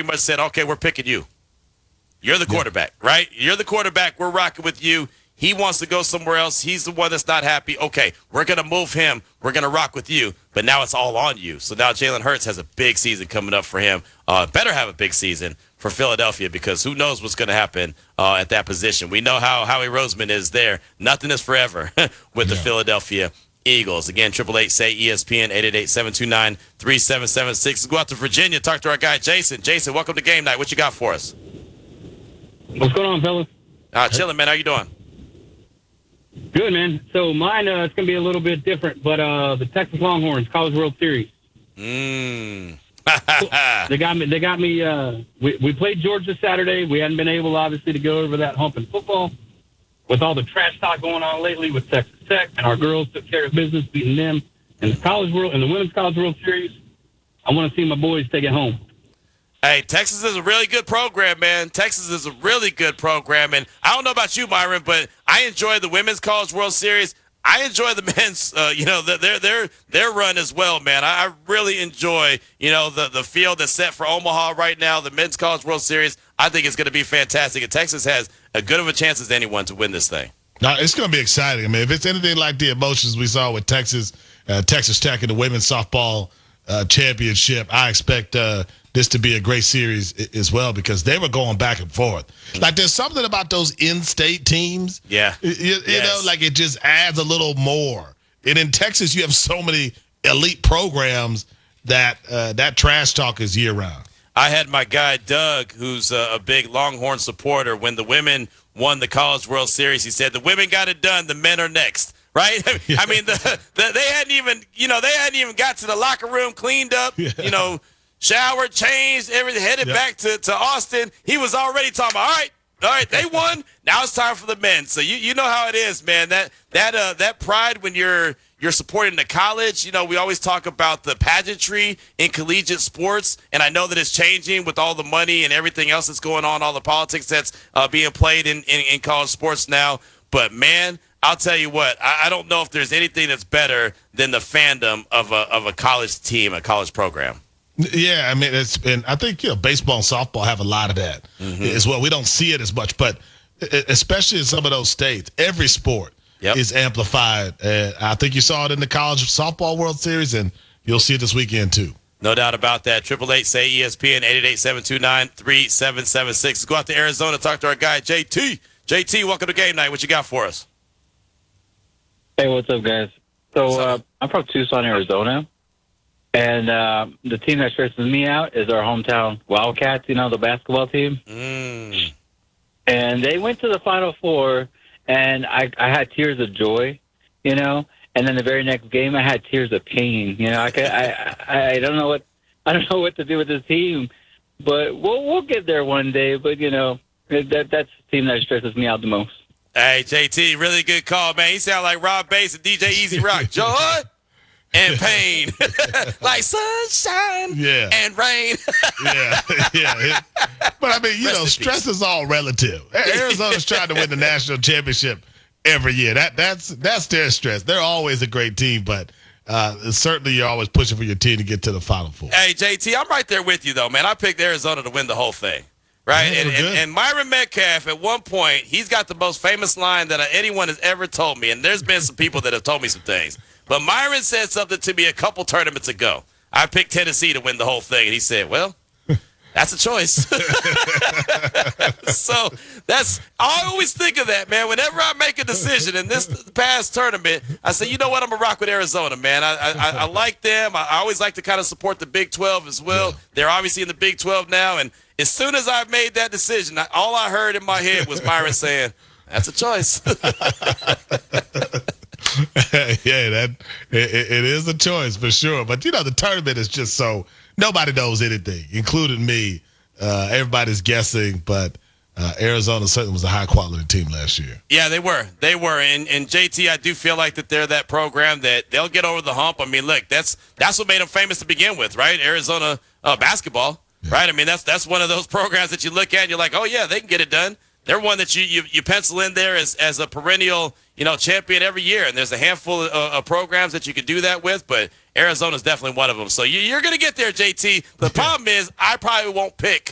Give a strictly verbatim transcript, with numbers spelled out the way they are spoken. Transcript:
pretty much said, okay, we're picking you. You're the quarterback, yeah. right? You're the quarterback. We're rocking with you. He wants to go somewhere else. He's the one that's not happy. Okay, we're going to move him. We're going to rock with you. But now it's all on you. So now Jalen Hurts has a big season coming up for him. Uh, better have a big season for Philadelphia because who knows what's going to happen uh, at that position. We know how Howie Roseman is there. Nothing is forever with the yeah. Philadelphia Eagles. Again, triple eight say E S P N, eight eight eight, seven two nine, three seven seven six. Let's go out to Virginia, talk to our guy Jason. Jason, welcome to Game Night. What you got for us? What's going on, fellas? Uh, chilling, man. How you doing? Good, man. So mine, uh, it's going to be a little bit different, but uh, the Texas Longhorns College World Series. Mm. they got me. They got me. Uh, we, we played Georgia Saturday. We hadn't been able, obviously, to go over that hump in football with all the trash talk going on lately with Texas Tech, and our girls took care of business, beating them in the College World in the Women's College World Series. I want to see my boys take it home. Hey, Texas is a really good program, man. Texas is a really good program. And I don't know about you, Myron, but I enjoy the Women's College World Series. I enjoy the men's, uh, you know, their their their run as well, man. I, I really enjoy, you know, the, the field that's set for Omaha right now, the Men's College World Series. I think it's going to be fantastic. And Texas has as good of a chance as anyone to win this thing. No, it's going to be exciting. I mean, if it's anything like the emotions we saw with Texas, uh, Texas Tech in the women's softball uh, championship, I expect uh, – this to be a great series as well because they were going back and forth. Like there's something about those in-state teams. Yeah. You, you yes. know, like it just adds a little more. And in Texas, you have so many elite programs that uh, that trash talk is year-round. I had my guy Doug, who's a, a big Longhorn supporter, when the women won the College World Series. He said, the women got it done, the men are next. Right? I mean, the, the, they hadn't even, you know, they hadn't even got to the locker room, cleaned up, yeah. you know, showered, changed, everything, headed yep. back to, to Austin. He was already talking about, all right, all right, they won. Now it's time for the men. So you you know how it is, man. That that uh that pride when you're you're supporting the college. You know, we always talk about the pageantry in collegiate sports, and I know that it's changing with all the money and everything else that's going on, all the politics that's uh, being played in, in, in college sports now. But man, I'll tell you what, I, I don't know if there's anything that's better than the fandom of a of a college team, a college program. Yeah, I mean, it's and I think you know baseball and softball have a lot of that mm-hmm. as well. We don't see it as much, but especially in some of those states, every sport yep. is amplified. Uh, I think you saw it in the College Softball World Series, and you'll see it this weekend too. No doubt about that. Triple eight say E S P N, eight eight eight, seven two nine, three seven seven six. Let's go out to Arizona, talk to our guy J T. J T, welcome to Game Night. What you got for us? Hey, what's up, guys? So uh, I'm from Tucson, Arizona. And uh, the team that stresses me out is our hometown Wildcats, you know, the basketball team. Mm. And they went to the Final Four, and I, I had tears of joy, you know. And then the very next game, I had tears of pain. You know, I, could, I, I I don't know what I don't know what to do with this team, but we'll we'll get there one day. But you know, that that's the team that stresses me out the most. Hey, J T, really good call, man. He sound like Rob Bass and D J Easy Rock. Joy and pain, like sunshine yeah. and rain. yeah, yeah. But I mean, you Rest know, stress peace. Is all relative. Arizona's trying to win the national championship every year. That that's that's their stress. They're always a great team, but uh, certainly you're always pushing for your team to get to the Final Four. Hey, J T, I'm right there with you though, man. I picked Arizona to win the whole thing. Right, yeah, and, and, and Myron Metcalf, at one point, he's got the most famous line that anyone has ever told me, and there's been some people that have told me some things. But Myron said something to me a couple tournaments ago. I picked Tennessee to win the whole thing, and he said, well, that's a choice. So that's I always think of that, man. Whenever I make a decision in this past tournament, I say, you know what, I'm going to rock with Arizona, man. I, I, I like them. I always like to kind of support the Big twelve as well. Yeah. They're obviously in the Big twelve now, and as soon as I made that decision, all I heard in my head was Myron saying, that's a choice. Yeah, that it, it is a choice for sure. But, you know, the tournament is just so nobody knows anything, including me. Uh, everybody's guessing, but uh, Arizona certainly was a high-quality team last year. Yeah, they were. They were. And, and J T, I do feel like that they're that program that they'll get over the hump. I mean, look, that's that's what made them famous to begin with, right? Arizona uh, basketball. Yeah. Right, I mean that's that's one of those programs that you look at and you're like, oh yeah, they can get it done. They're one that you you, you pencil in there as, as a perennial, you know, champion every year. And there's a handful of, uh, of programs that you can do that with, but Arizona's definitely one of them. So you, you're going to get there, J T. The problem is I probably won't pick